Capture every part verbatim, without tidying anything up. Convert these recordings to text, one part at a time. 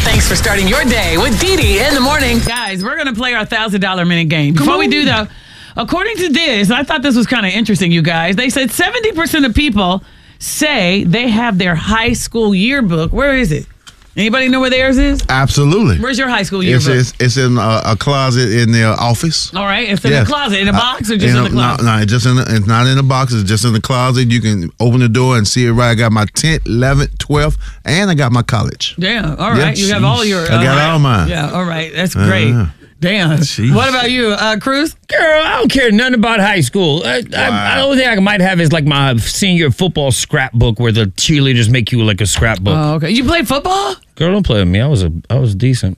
Thanks for starting your day with Dee Dee in the morning. Guys, we're going to play our one thousand dollars minute game. Before we do, though, according to this, I thought this was kind of interesting, you guys. They said seventy percent of people say they have their high school yearbook. Where is it? Anybody know where theirs is? Absolutely. Where's your high school It's, yearbook? it's, it's in a, a closet in the office. All right. It's in Yes. the closet. In a box or just Uh, in the closet? No, no, it's just in the, it's not in the box. It's just in the closet. You can open the door and see it right. I got my tenth, eleventh, twelfth, and I got my college. Damn. All right. Yeah. You have all your... I got uh, all mine. Yeah. All right. That's great. Uh, Damn. Jeez. What about you, uh, Cruz? Girl, I don't care nothing about high school. I, I, the only thing I might have is like my senior football scrapbook where the cheerleaders make you like a scrapbook. Oh, okay. You play football? Girl, don't play with me. I was a, I was decent.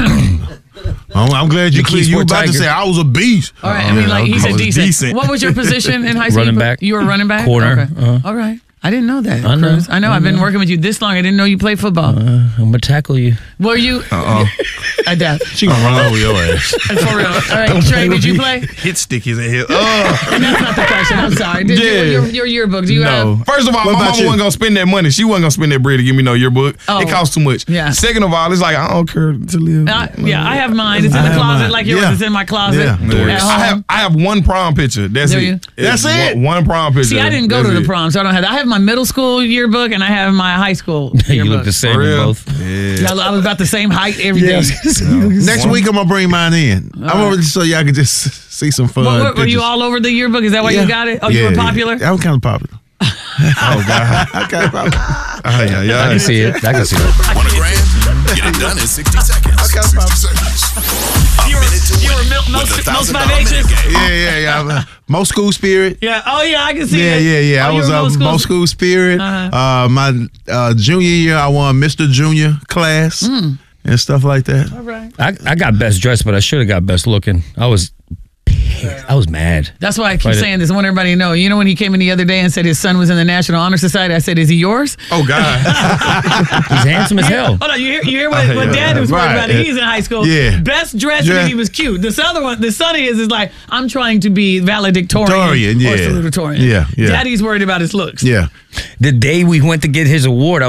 I'm, I'm glad you The clear. Key You were Sport about to Tiger. say I was a beast. All right. I mean, like, he I said was decent. decent. What was your position in high school? Running back. You were running back? Corner. Okay. Uh-huh. All right. I didn't know that, I know. Cruz. I know. I I've been know. working with you this long. I didn't know you played football. Uh, I'm going to tackle you. Were you? Uh-uh. I doubt. She gonna run over your ass. For real. All right. Trey, did you play? Hit stickies in here. Oh. And that's not the question. I'm sorry. Did Yeah. you? Your, your yearbook. Do you No. have? First of all, What my about mama you? wasn't gonna spend that money. She wasn't gonna spend that bread to give me no yearbook. Oh. It costs too much. Yeah. Second of all, it's like I don't care to live. Uh, yeah, I have mine. It's in I the have closet, mine. like yours Yeah. is in my closet. Yeah. At home. I have I have one prom picture. That's Do it. you? That's It's it? One, one prom picture. See, I didn't go That's to the it. prom, so I don't have that. I have my middle school yearbook and I have my high school yearbook. You look the same For in real? both. Yeah. Yeah, I was about the same height, everything. Next week I'm gonna bring mine in. I'm gonna so y'all can just see some fun. What, what, were you pictures. all over the yearbook? Is that why Yeah. you got it? Oh, you Yeah, were yeah. popular? I was kind of popular. Oh God. I kind of popular. Oh, yeah, yeah. I can see it. I can see it. Want a grand? Get it done in sixty seconds. sixty seconds. A You were, minute to you were win mil- with most, the most thousand five dollar minute H's? game. Yeah, yeah, yeah. I'm, uh, Most school spirit. Yeah. Oh, yeah, I can see Yeah, it. yeah, yeah. Oh, I you was were uh, most most school spirit. Uh-huh. Uh, my uh, junior year, I won Mister Junior class and stuff like that. All right. I, I got best dressed, but I should have got best looking. I was I was mad. That's why I keep Right. saying this. I want everybody to know. You know when he came in the other day and said his son was in the National Honor Society? I said, is he yours? Oh God. He's handsome as hell. Hold on, you hear, you hear what, what Dad was worried Right. about? He's in high school. Yeah. Best dressed Yeah. and he was cute. This other one, the son of his is like, I'm trying to be valedictorian Victorian, or yeah. salutatorian. Yeah, yeah. Daddy's worried about his looks. Yeah. The day we went to get his award, I